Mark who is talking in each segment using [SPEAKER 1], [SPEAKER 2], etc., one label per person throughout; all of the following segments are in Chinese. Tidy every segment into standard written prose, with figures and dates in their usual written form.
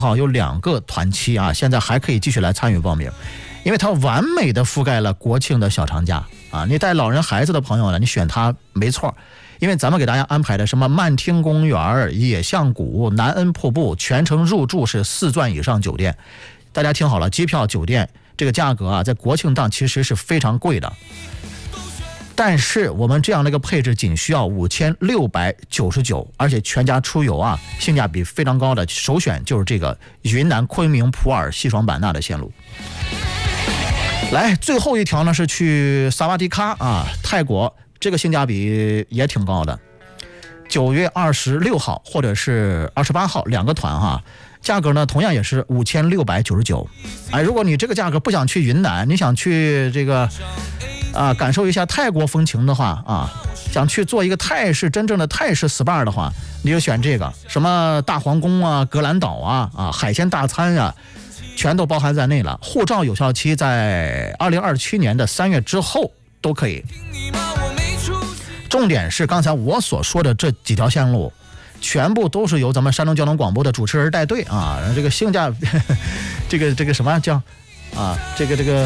[SPEAKER 1] 好，有2个团期啊，现在还可以继续来参与报名，因为它完美的覆盖了国庆的小长假啊。你带老人孩子的朋友呢，你选它没错，因为咱们给大家安排的什么曼听公园、野象谷、南恩瀑布，全程入住是4钻以上酒店。大家听好了，机票、酒店这个价格啊，在国庆档其实是非常贵的。但是我们这样的一个配置仅需要5699，而且全家出游啊，性价比非常高的首选就是这个云南昆明普洱西双版纳的线路。来，最后一条呢是去萨瓦迪卡啊，泰国，这个性价比也挺高的。9月26号或者是28号2个团哈，价格呢同样也是5699。哎，如果你这个价格不想去云南，你想去这个感受一下泰国风情的话啊，想去做一个泰式真正的泰式 SPA 的话，你就选这个什么大皇宫啊、格兰岛啊、海鲜大餐啊，全都包含在内了。护照有效期在2027年的3月之后都可以。重点是刚才我所说的这几条线路，全部都是由咱们山东交通广播的主持人带队啊。这个性价这个什么叫啊？这个。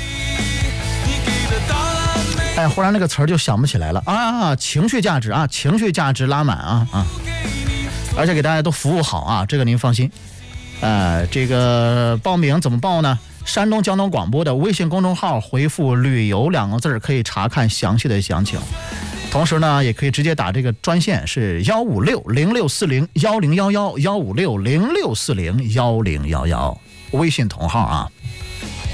[SPEAKER 1] 哎，忽然那个词儿就想不起来了啊！情绪价值啊，情绪价值拉满啊！而且给大家都服务好啊，这个您放心。这个报名怎么报呢？山东交通广播的微信公众号回复"旅游"2个字可以查看详细的详情。同时呢，也可以直接打这个专线是15606401011，15606401011，微信同号啊。